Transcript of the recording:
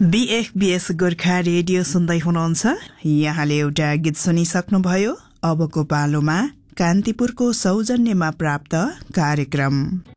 बीएफबीएस Gorkha radio सुन्दै हुनुहुन्छ। यहाँले एउटा गीत सुनिसक्नुभयो। अबको पालोमा कान्तिपुरको सौजन्यमा प्राप्त कार्यक्रम।